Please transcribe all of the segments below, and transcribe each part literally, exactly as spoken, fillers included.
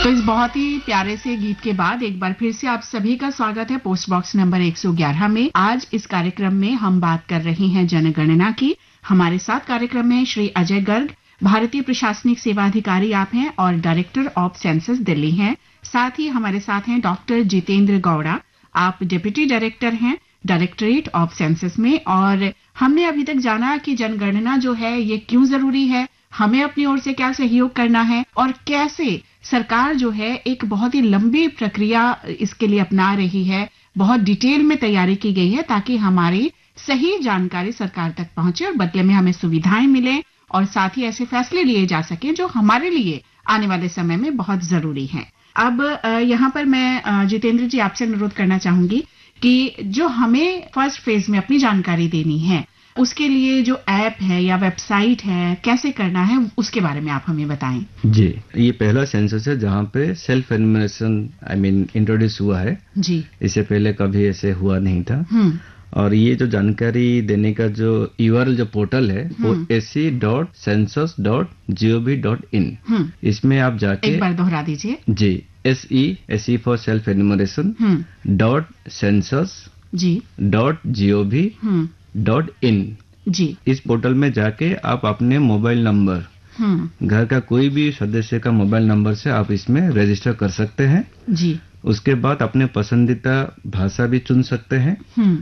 तो इस बहुत ही प्यारे से गीत के बाद एक बार फिर से आप सभी का स्वागत है पोस्ट बॉक्स नंबर एक सौ ग्यारह में। आज इस कार्यक्रम में हम बात कर रहे हैं जनगणना की। हमारे साथ कार्यक्रम में श्री अजय गर्ग, भारतीय प्रशासनिक सेवा अधिकारी आप हैं और डायरेक्टर ऑफ सेंसस दिल्ली हैं। साथ ही हमारे साथ हैं डॉक्टर जितेंद्र गौड़ा, आप डिप्टी डायरेक्टर हैं डायरेक्टरेट ऑफ सेंसस में। और हमने अभी तक जाना कि जनगणना जो है ये क्यों जरूरी है, हमें अपनी ओर से क्या सहयोग करना है और कैसे सरकार जो है एक बहुत ही लंबी प्रक्रिया इसके लिए अपना रही है। बहुत डिटेल में तैयारी की गई है ताकि हमारी सही जानकारी सरकार तक पहुंचे और बदले में हमें सुविधाएं मिलें और साथ ही ऐसे फैसले लिए जा सकें जो हमारे लिए आने वाले समय में बहुत जरूरी हैं। अब यहाँ पर मैं जितेंद्र जी आपसे अनुरोध करना चाहूंगी कि जो हमें फर्स्ट फेज में अपनी जानकारी देनी है उसके लिए जो ऐप है या वेबसाइट है कैसे करना है उसके बारे में आप हमें बताएं। जी, ये पहला सेंसस है जहाँ पे self enumeration I mean introduce हुआ है जी। इससे पहले कभी ऐसे हुआ नहीं था। और ये जो जानकारी देने का जो यूआरएल जो पोर्टल है वो S C dot census dot G O V dot in, इसमें आप जाके एक बार दोहरा दीजिए। जी, S E S E for self enumeration dot census ji dot G O V dot in जी। इस पोर्टल में जाके आप अपने मोबाइल नंबर, घर का कोई भी सदस्य का मोबाइल नंबर से आप इसमें रजिस्टर कर सकते हैं जी। उसके बाद अपने पसंदीदा भाषा भी चुन सकते हैं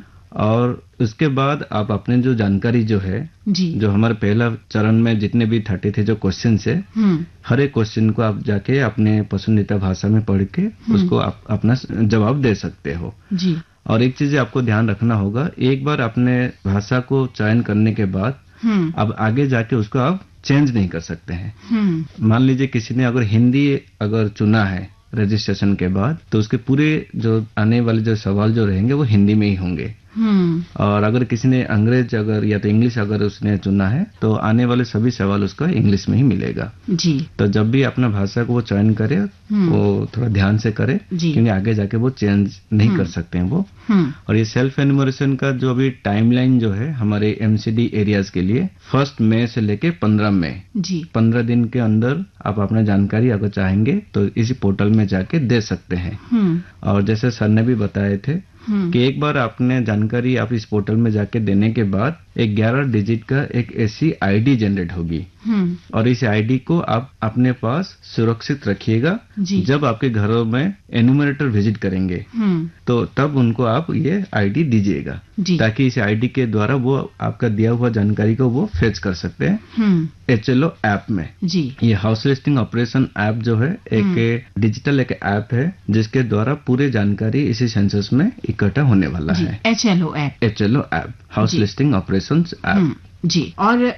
और उसके बाद आप अपने जो जानकारी जो है जी, जो हमारे पहला चरण में जितने भी थर्टी थे जो क्वेश्चन है, हर एक क्वेश्चन को आप जाके अपने पसंदीदा भाषा में पढ़ के उसको आप अपना जवाब दे सकते हो जी। और एक चीज आपको ध्यान रखना होगा, एक बार अपने भाषा को चयन करने के बाद अब आगे जाके उसको आप चेंज नहीं कर सकते हैं। मान लीजिए किसी ने अगर हिंदी अगर चुना है रजिस्ट्रेशन के बाद तो उसके पूरे जो आने वाले जो सवाल जो रहेंगे वो हिंदी में ही होंगे। और अगर किसी ने अंग्रेज अगर या तो इंग्लिश अगर उसने चुना है तो आने वाले सभी सवाल उसका इंग्लिश में ही मिलेगा जी। तो जब भी अपना भाषा को वो चयन करे वो थोड़ा ध्यान से करे क्योंकि आगे जाके वो चेंज नहीं कर सकते हैं वो। और ये सेल्फ एन्यूमरेशन का जो अभी टाइमलाइन जो है हमारे एमसीडी एरियाज के लिए फर्स्ट मई से लेके पंद्रह मई जी, पंद्रह दिन के अंदर आप अपना जानकारी अगर चाहेंगे तो इसी पोर्टल में जाके दे सकते हैं। और जैसे सर ने भी बताए थे कि एक बार आपने जानकारी आप इस पोर्टल में जाके देने के बाद एक ग्यारह डिजिट का एक ऐसी आईडी जनरेट होगी और इस आईडी को आप अपने पास सुरक्षित रखिएगा। जब आपके घरों में एन्यूमरेटर विजिट करेंगे तो तब उनको आप ये आईडी दीजिएगा ताकि इस आईडी के द्वारा वो आपका दिया हुआ जानकारी को वो फेच कर सकते हैं एचएलओ ऐप में जी। ये हाउस लिस्टिंग ऑपरेशन ऐप जो है एक डिजिटल एक ऐप है जिसके द्वारा पूरी जानकारी इसी सेंसस में इकट्ठा होने वाला है। HLO app, HLO app house listing operation app जी। और